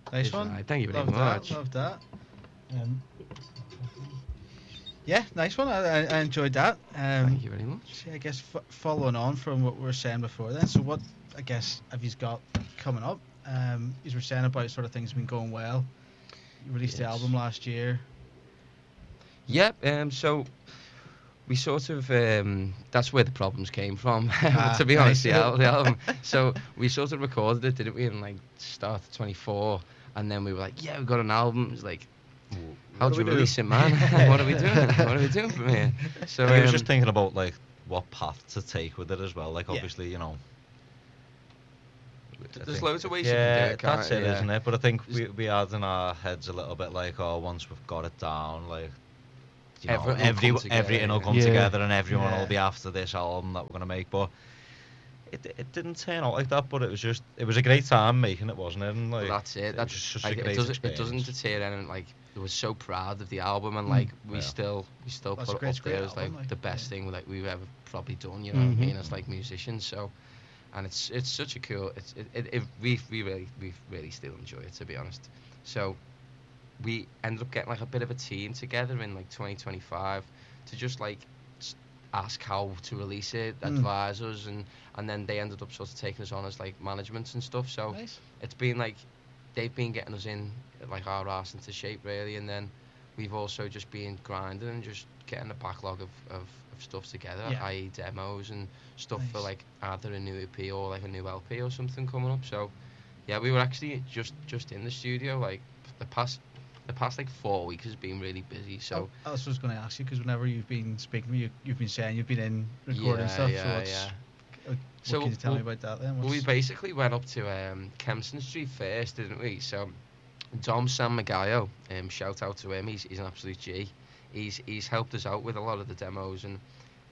Nice It's one. alright, thank you very Love much. That, love that. Yeah, nice one. I enjoyed that. Thank you very much. So I guess following on from what we were saying before then, so what, I guess, have you got coming up? You were saying about sort of things been going well. You released the Yes. album last year. Yep. So we sort of that's where the problems came from. To be Nice. honest, the album. So we sort of recorded it, didn't we, in like start of 24, and then we were like, yeah, we got an album. It's like, how do you release it, man? What are we doing? What are we doing from here? So I was just thinking about like what path to take with it as well. Like Yeah. obviously, you know. I there's think- loads of ways you yeah, can do it. can't that's you? it, Yeah. isn't it? But I think we had in our heads a little bit like, oh, once we've got it down, like, you know, Everything will come together, everything will yeah. come Yeah. together and everyone Yeah. will be after this album that we're gonna make. But it didn't turn out like that. But it was a great time making it, wasn't it? And like, Well, that's it. was That's just such like, a great it experience. doesn't deter anyone. Like, we were so proud of the album, and like we Yeah. still That's put a it great- up there great as like album, like, the best yeah. thing like we've ever probably done. You know what I Mhm. mean? As like musicians, so. And it's such a cool. We really still enjoy it, to be honest. So we ended up getting like a bit of a team together in like 2025 to just like ask how to release it, advise us, and then they ended up sort of taking us on as like managements and stuff. So Nice. it's been like they've been getting us in like our arse into shape really, and then we've also just been grinding and just getting a backlog of stuff together, Yeah. i.e. demos and stuff for Nice. like either a new EP or like a new LP or something coming up. So yeah, we were actually just in the studio like the past like 4 weeks has been really busy. So I was just going to ask you, because whenever you've been speaking, you've been saying you've been in recording stuff. So what So can you tell me we'll- about that then? Well, we basically went up to Kempston Street first, didn't we? So Dom San Magallo, shout out to him. He's an absolute G. He's helped us out with a lot of the demos, and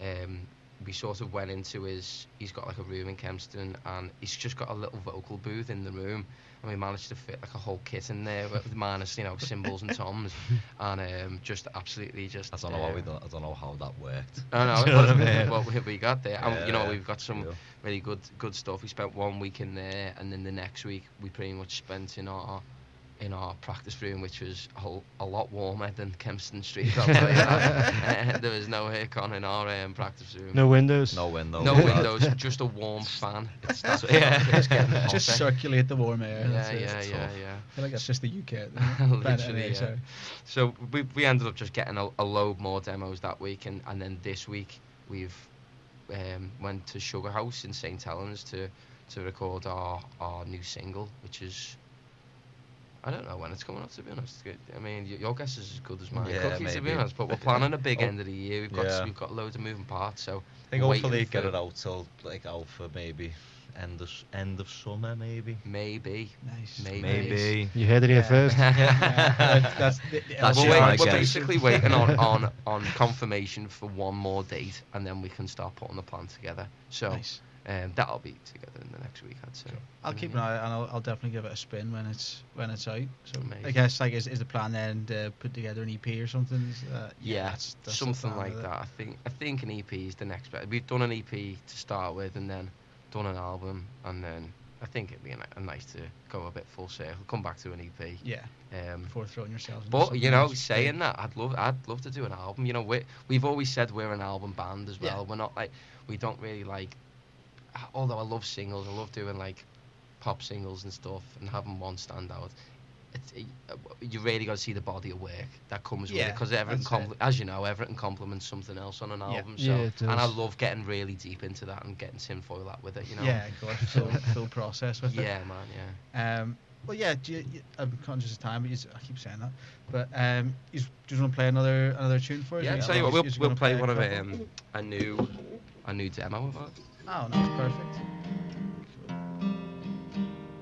we sort of went into he's got like a room in Kempston, and he's just got a little vocal booth in the room, and we managed to fit like a whole kit in there with minus, you know, cymbals and toms, and just absolutely just. I don't know I don't know how that worked. I know, Do you know what I it mean? was what we got there. And, you know, Yeah, we've got some cool. really good stuff. We spent 1 week in there, and then the next week we pretty much spent in our practice room, which was a lot warmer than Kempston Street. I'll tell you that. There was no aircon in our practice room. No windows. No windows. No windows, just a warm fan. It's Yeah. getting hotter. just circulate the warm air. Yeah, that's it. yeah, It's yeah, tough. yeah. I feel like that's just the UK. Isn't it? But Literally, anyway, yeah. sorry. So we ended up just getting a load more demos that week, and then this week we've went to Sugar House in St Helens to record our new single, which is, I don't know when it's coming out, to be honest. I mean, your guess is as good as mine. Yeah, Cookies, to be maybe. honest. But we're planning a big Oh, end of the year. We've got loads of moving parts. So I think waiting hopefully for- get it out till like out for maybe end of summer maybe. maybe. Nice. Maybe. You heard it here Yeah. first. That's That's We're, your we're guess. basically waiting on confirmation for one more date, and then we can start putting the plan together. So nice. that'll be together in the next week, I'd say. I'll keep an eye, and I'll definitely give it a spin when it's out. So Amazing. I guess like is the plan then to put together an EP or something? Yeah, that's the something plan like with it. that. I think an EP is the next bit. We've done an EP to start with, and then done an album, and then I think it'd be a nice to go a bit full circle, come back to an EP. Yeah, Um, before throwing yourselves. into but something you know, else. saying that, I'd love to do an album. You know, we've always said we're an album band as well. Yeah. We're not like, we don't really like. Although I love singles, I love doing like pop singles and stuff, and having one stand out. You really got to see the body of work that comes with it, Yeah, because that's it. as you know, everything complements something else on an album. So, Yeah, it and I does. love getting really deep into that and getting tinfoil that with it. You know. Yeah, of course, full process with it. Yeah, man. Yeah. Well, yeah. I'm conscious of time, but I keep saying that. But you just want to play another tune for us? Yeah. Or Tell you what, you're we'll gonna play one of couple? a new demo of ours. Oh, no, perfect.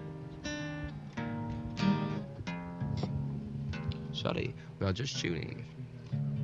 Sorry, we are just tuning.